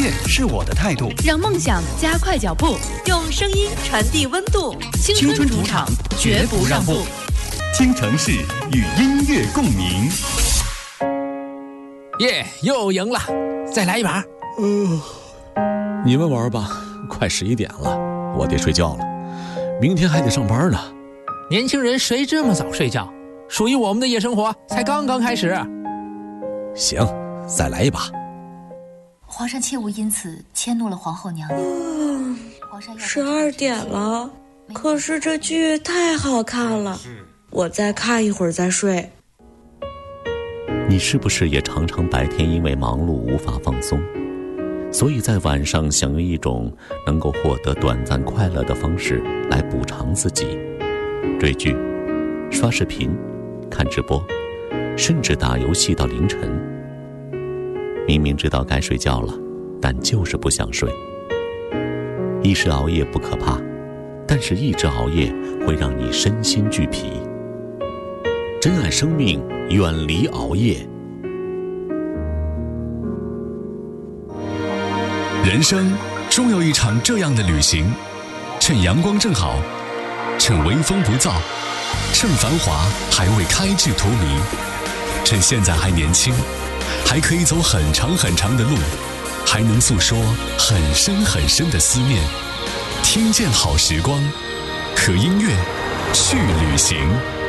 业是我的态度， 让梦想加快脚步， 用声音传递温度。 青春主场，绝不让步。 京城市与音乐共鸣。 耶，又赢了，再来一把。 你们玩吧，快11点了，我得睡觉了，明天还得上班呢。 年轻人谁这么早睡觉？属于我们的夜生活才刚刚开始。 行，再来一把。 皇上切勿因此迁怒了皇后娘娘。 12点了，可是这剧太好看了，我再看一会儿再睡。 你是不是也常常白天因为忙碌无法放松，所以在晚上想用一种能够获得短暂快乐的方式来补偿自己？追剧、刷视频、看直播，甚至打游戏到凌晨。明明知道该睡觉了，但就是不想睡。一时熬夜不可怕，但是一直熬夜会让你身心俱疲。珍爱生命，远离熬夜。 人生终有一场这样的旅行，趁阳光正好，趁微风不燥，趁繁华还未开至荼蘼，趁现在还年轻，还可以走很长很长的路，还能诉说很深很深的思念。听见好时光，和音乐去旅行。